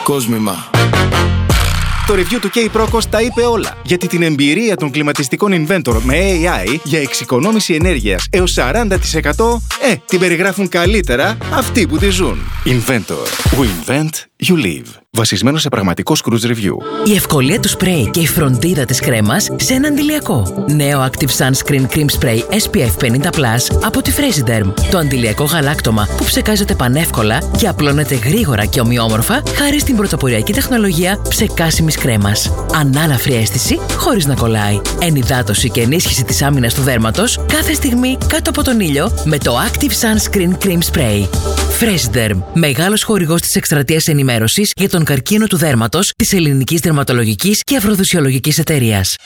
Κόσμημα. Το review του K-Procos τα είπε όλα, γιατί την εμπειρία των κλιματιστικών Inventor με AI για εξοικονόμηση ενέργειας έως 40% την περιγράφουν καλύτερα αυτοί που τη ζουν. Inventor. We invent, you live. Βασισμένο σε πραγματικό Cruise Review. Η ευκολία του σπρέι και η φροντίδα της κρέμας σε ένα αντιλιακό. Νέο Active Sunscreen Cream Spray SPF 50+ από τη Fresiderm. Το αντιλιακό γαλάκτωμα που ψεκάζεται πανεύκολα και απλώνεται γρήγορα και ομοιόμορφα χάρη στην πρωτοποριακή τεχνολογία ψεκάσιμης κρέμας. Ανάλαφρη αίσθηση χωρίς να κολλάει. Ενυδάτωση και ενίσχυση της άμυνας του δέρματος κάθε στιγμή κάτω από τον ήλιο με το Active Sunscreen Cream Spray. Fresiderm. Μεγάλος χορηγός της εκστρατείας ενημέρωσης για τον καρκίνο του δέρματος της Ελληνικής Δερματολογικής και Αφροδισιολογικής Εταιρείας.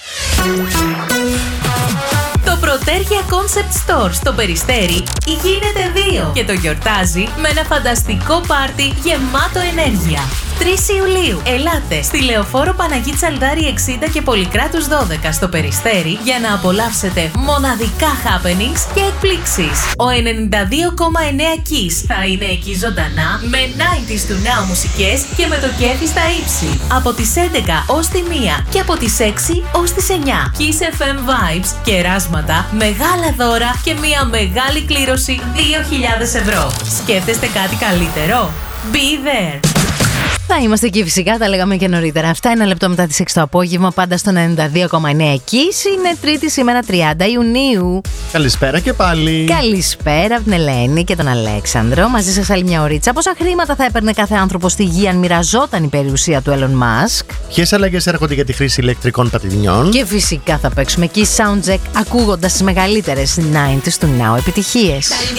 Το Πρωτέρια Concept Store στο Περιστέρι γίνεται 2 και το γιορτάζει με ένα φανταστικό πάρτι γεμάτο ενέργεια. 3 Ιουλίου, ελάτε στη Λεωφόρο Παναγί Τσαλδάρη 60 και Πολυκράτους 12 στο Περιστέρι για να απολαύσετε μοναδικά happenings και εκπλήξεις. Ο 92,9 Kiss θα είναι εκεί ζωντανά με 90s του Now μουσικές και με το κέφι στα ύψη. Από τις 11 ως τη 1 και από τις 6 ως τις 9. Kiss FM Vibes, κεράσματα, μεγάλα δώρα και μια μεγάλη κλήρωση 2.000 ευρώ. Σκέφτεστε κάτι καλύτερο? Be there! Θα είμαστε εκεί φυσικά, τα λέγαμε και νωρίτερα. Αυτά, 1 λεπτό μετά τις 6 το απόγευμα, πάντα στο 92,9 εκεί. Είναι Τρίτη σήμερα 30 Ιουνίου. Καλησπέρα και πάλι. Καλησπέρα από την Ελένη και τον Αλέξανδρο. Μαζί σας άλλη μια ωρίτσα. Πόσα χρήματα θα έπαιρνε κάθε άνθρωπο στη γη αν μοιραζόταν η περιουσία του Elon Musk? Ποιες αλλαγές έρχονται για τη χρήση ηλεκτρικών πατινιών? Και φυσικά θα παίξουμε εκεί soundcheck ακούγοντας τις μεγαλύτερες 90s του Now επιτυχίες.